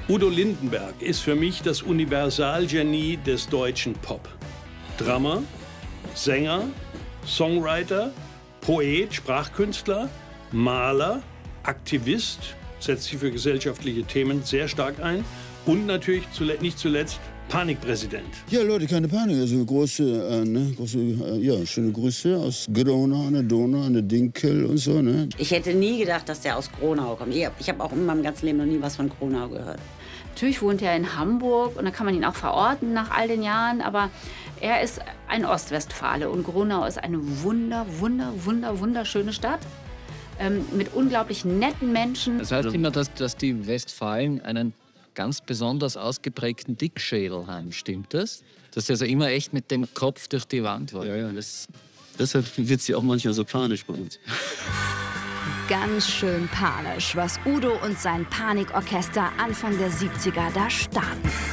Udo Lindenberg ist für mich das Universalgenie des deutschen Pop. Drummer, Sänger, Songwriter, Poet, Sprachkünstler, Maler, Aktivist, setzt sich für gesellschaftliche Themen sehr stark ein und natürlich nicht zuletzt Panikpräsident. Ja, Leute, keine Panik. Also schöne Grüße aus Gronau an der Donau, an der Dinkel und so. Ne? Ich hätte nie gedacht, dass der aus Gronau kommt. Ich habe auch in meinem ganzen Leben noch nie was von Gronau gehört. Natürlich wohnt er in Hamburg und da kann man ihn auch verorten nach all den Jahren, aber er ist ein Ostwestfale und Gronau ist eine wunderschöne Stadt mit unglaublich netten Menschen. Das heißt immer, dass die Westfalen einen ganz besonders ausgeprägten Dickschädel haben. Stimmt das? Dass der so immer echt mit dem Kopf durch die Wand war. Ja, deshalb wird sie auch manchmal so panisch bei uns. Ganz schön panisch, was Udo und sein Panikorchester Anfang der 70er da starten.